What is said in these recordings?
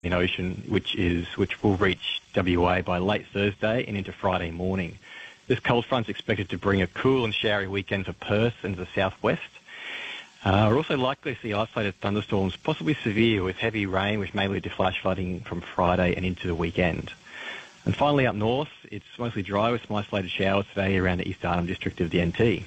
Ocean, which will reach WA by late Thursday and into Friday morning. This cold front is expected to bring a cool and showery weekend for Perth and the southwest. We're also likely to see isolated thunderstorms, possibly severe, with heavy rain, which may lead to flash flooding from Friday and into the weekend. And finally, up north, it's mostly dry with some isolated showers today around the East Arnhem district of the NT.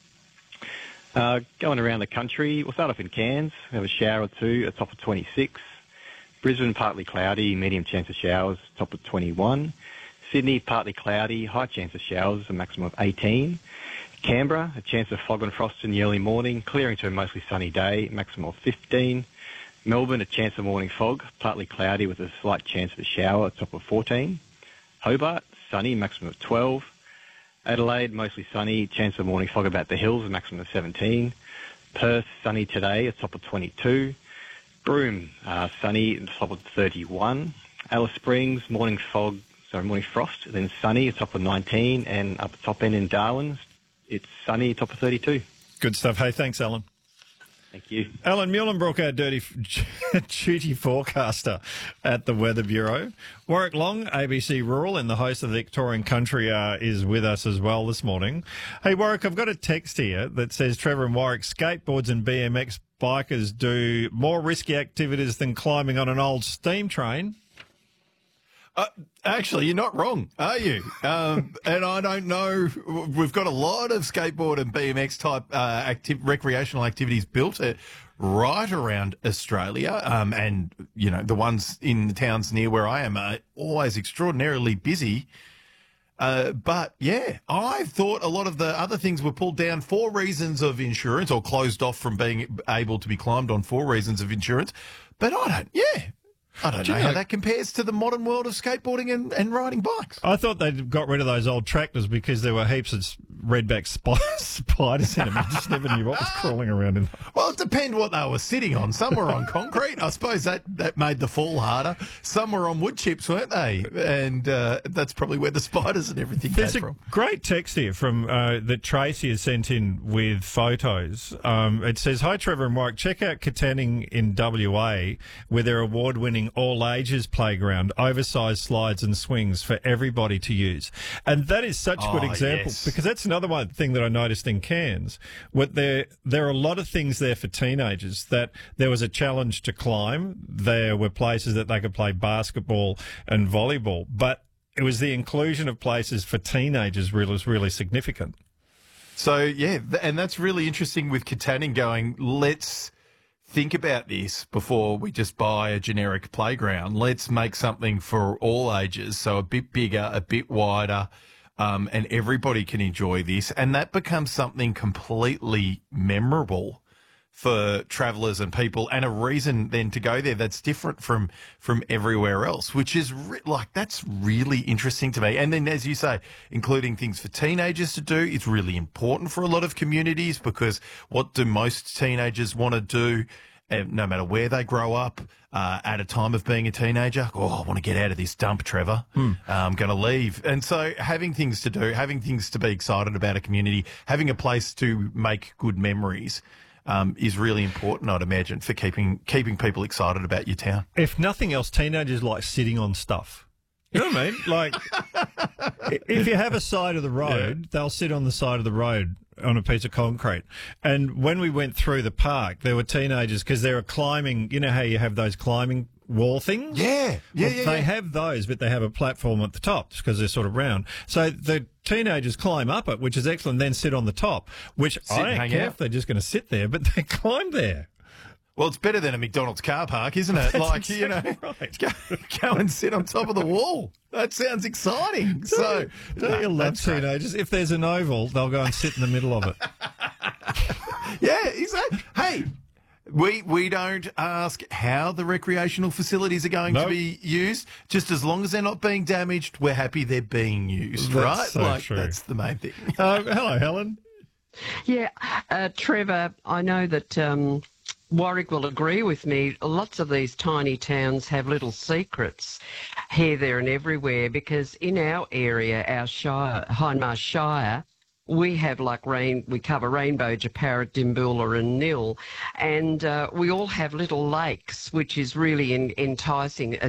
Going around the country, we'll start off in Cairns. We have a shower or two, a top of 26. Brisbane, partly cloudy, medium chance of showers, top of 21. Sydney, partly cloudy, high chance of showers, a maximum of 18. Canberra, a chance of fog and frost in the early morning, clearing to a mostly sunny day, maximum of 15. Melbourne, a chance of morning fog, partly cloudy with a slight chance of a shower, top of 14. Hobart, sunny, maximum of 12. Adelaide, mostly sunny, chance of morning fog about the hills, a maximum of 17. Perth, sunny today, a top of 22. Broome, sunny, a top of 31. Alice Springs, morning frost, then sunny, a top of 19. And up the top end in Darwin, it's sunny, top of 32. Good stuff. Hey, thanks, Alan. Thank you. Alan Muhlenbrook, our duty forecaster at the Weather Bureau. Warwick Long, ABC Rural, and the host of the Victorian Country is with us as well this morning. Hey, Warwick, I've got a text here that says Trevor and Warwick, skateboards and BMX bikers do more risky activities than climbing on an old steam train. Actually, you're not wrong, are you? And I don't know. We've got a lot of skateboard and BMX type recreational activities built right around Australia. And, you know, the ones in the towns near where I am are always extraordinarily busy. But, yeah, I thought a lot of the other things were pulled down for reasons of insurance or closed off from being able to be climbed on for reasons of insurance. But I don't know how that compares to the modern world of skateboarding and riding bikes. I thought they'd got rid of those old tractors because there were heaps of redback spiders in them. I just never knew what was crawling around in them. Well, it depends what they were sitting on. Some were on concrete. I suppose that made the fall harder. Some were on wood chips, weren't they? And that's probably where the spiders and everything came from. There's a great text here from that Tracy has sent in with photos. It says, "Hi, Trevor and Mike. Check out Katanning in WA with their award-winning all-ages playground, oversized slides and swings for everybody to use." And that is such a good example, because that's another one thing that I noticed in Cairns. There are a lot of things there for teenagers, that there was a challenge to climb. There were places that they could play basketball and volleyball, but it was the inclusion of places for teenagers was really significant. So, yeah, and that's really interesting with Katanning going, let's think about this before we just buy a generic playground. Let's make something for all ages, so a bit bigger, a bit wider, and everybody can enjoy this. And that becomes something completely memorable for travellers and people, and a reason then to go there that's different from everywhere else, which is that's really interesting to me. And then, as you say, including things for teenagers to do is really important for a lot of communities, because what do most teenagers want to do, no matter where they grow up, at a time of being a teenager? Oh, I want to get out of this dump, Trevor. I'm going to leave. And so having things to do, having things to be excited about a community, having a place to make good memories, is really important, I'd imagine, for keeping people excited about your town. If nothing else, teenagers like sitting on stuff. You know what I mean? Like, if you have a side of the road, they'll sit on the side of the road on a piece of concrete. And when we went through the park, there were teenagers, because they were climbing. You know how you have those climbing wall things? They have those, but they have a platform at the top because they're sort of round. So the teenagers climb up it, which is excellent, then sit on the top, which I don't care if they're just going to sit there, but they climb there. Well, it's better than a McDonald's car park, isn't it? That's right. Go and sit on top of the wall. That sounds exciting. Don't you love teenagers? If there's an oval, they'll go and sit in the middle of it. Yeah, exactly. Hey, we don't ask how the recreational facilities are going to be used. Just as long as they're not being damaged, we're happy they're being used, right? So true. That's the main thing. Hello, Helen. Yeah, Trevor, I know that Warwick will agree with me. Lots of these tiny towns have little secrets here, there and everywhere, because in our area, our Shire, Hindmarsh Shire, we have like we cover Rainbow, Japarut, Dimboola and Nil, and we all have little lakes, which is really enticing